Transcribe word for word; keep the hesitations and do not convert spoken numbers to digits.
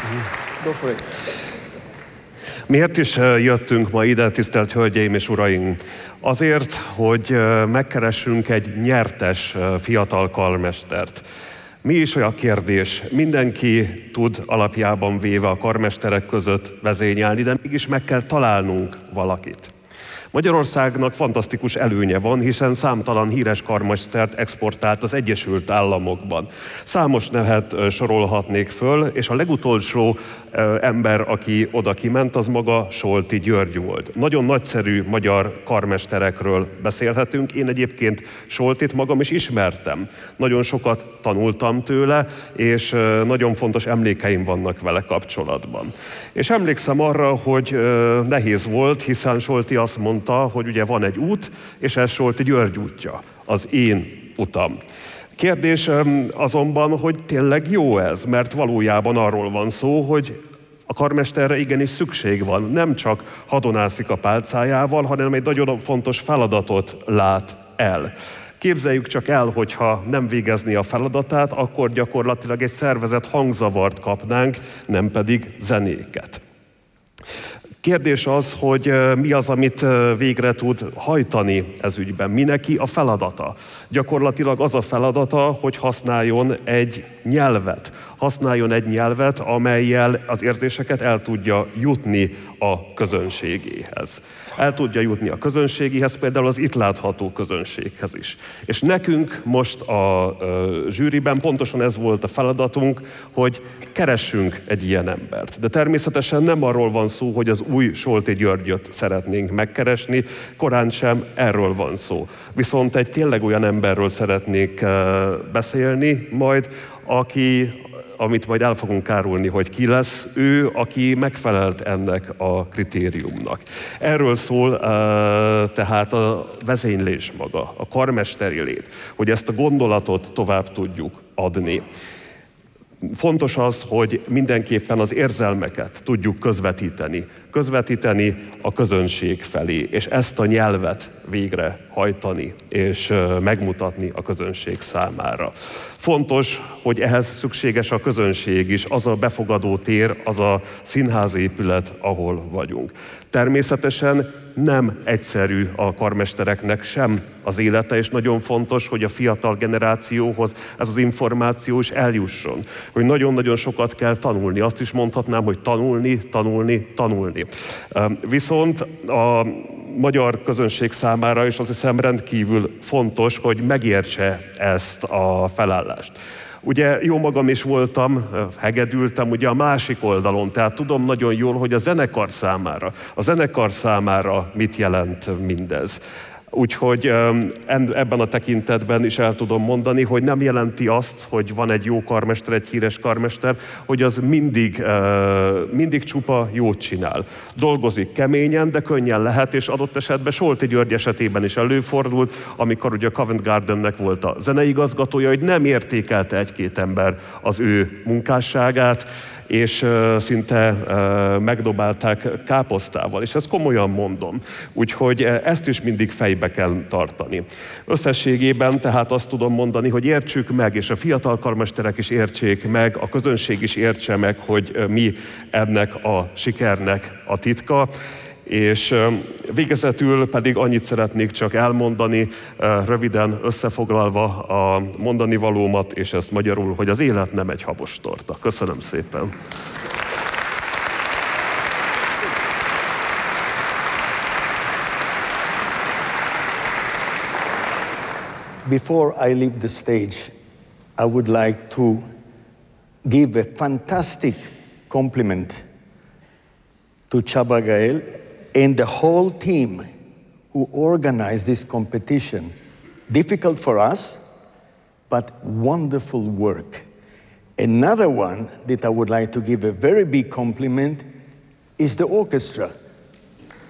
Go for it. Miért is jöttünk ma ide, tisztelt Hölgyeim és Uraim? Azért, hogy megkeressünk egy nyertes fiatal karmestert. Mi is olyan kérdés? Mindenki tud alapjában véve a karmesterek között vezényelni, de mégis meg kell találnunk valakit. Magyarországnak fantasztikus előnye van, hiszen számtalan híres karmestert exportált az Egyesült Államokban. Számos nevet sorolhatnék föl, és a legutolsó ember, aki oda kiment, az maga Solti György volt. Nagyon nagyszerű magyar karmesterekről beszélhetünk. Én egyébként Soltit magam is ismertem. Nagyon sokat tanultam tőle, és nagyon fontos emlékeim vannak vele kapcsolatban. És emlékszem arra, hogy nehéz volt, hiszen Solti azt mondta, hogy ugye van egy út, és ez Solti György útja, az én utam. Kérdés azonban, hogy tényleg jó ez, mert valójában arról van szó, hogy a karmesterre igenis szükség van. Nem csak hadonászik a pálcájával, hanem egy nagyon fontos feladatot lát el. Képzeljük csak el, hogyha nem végezné a feladatát, akkor gyakorlatilag egy szervezett hangzavart kapnánk, nem pedig zenéket. Kérdés az, hogy mi az, amit végre tud hajtani ez ügyben. Mi neki a feladata? Gyakorlatilag az a feladata, hogy használjon egy nyelvet. Használjon egy nyelvet, amellyel az érzéseket el tudja jutni a közönségéhez. El tudja jutni a közönségéhez, például az itt látható közönséghez is. És nekünk most a zsűriben pontosan ez volt a feladatunk, hogy keressünk egy ilyen embert. De természetesen nem arról van szó, hogy az új Solti Györgyöt szeretnénk megkeresni, korán sem erről van szó. Viszont egy tényleg olyan emberről szeretnék beszélni majd, aki, amit majd el fogunk árulni, hogy ki lesz, ő, aki megfelelt ennek a kritériumnak. Erről szól tehát a vezénylés maga, a karmesteri lét, hogy ezt a gondolatot tovább tudjuk adni. Fontos az, hogy mindenképpen az érzelmeket tudjuk közvetíteni. Közvetíteni a közönség felé, és ezt a nyelvet végre hajtani, és megmutatni a közönség számára. Fontos, hogy ehhez szükséges a közönség is, az a befogadó tér, az a színházépület, ahol vagyunk. Természetesen nem egyszerű a karmestereknek sem az élete, és nagyon fontos, hogy a fiatal generációhoz ez az információ is eljusson. Hogy nagyon-nagyon sokat kell tanulni. Azt is mondhatnám, hogy tanulni, tanulni, tanulni. Viszont a magyar közönség számára is azt hiszem rendkívül fontos, hogy megértse ezt a felállást. Ugye jó magam is voltam, hegedültem ugye a másik oldalon, tehát tudom nagyon jól, hogy a zenekar számára, a zenekar számára mit jelent mindez. Úgyhogy ebben a tekintetben is el tudom mondani, hogy nem jelenti azt, hogy van egy jó karmester, egy híres karmester, hogy az mindig, mindig csupa jót csinál. Dolgozik keményen, de könnyen lehet, és adott esetben Solti György esetében is előfordult, amikor ugye a Covent Gardennek volt a zeneigazgatója, hogy nem értékelte egy-két ember az ő munkásságát, és uh, szinte uh, megdobálták káposztával, és ezt komolyan mondom. Úgyhogy ezt is mindig fejbe kell tartani. Összességében tehát azt tudom mondani, hogy értsük meg, és a fiatal karmesterek is értsék meg, a közönség is értse meg, hogy mi ennek a sikernek a titka. És végezetül pedig annyit szeretnék csak elmondani, röviden összefoglalva a mondani valómat, és ezt magyarul, hogy az élet nem egy habos torta. Köszönöm szépen! Before I leave the stage, I would like to give a fantastic compliment to Csaba Gael and the whole team who organized this competition. Difficult for us, but wonderful work. Another one that I would like to give a very big compliment is the orchestra.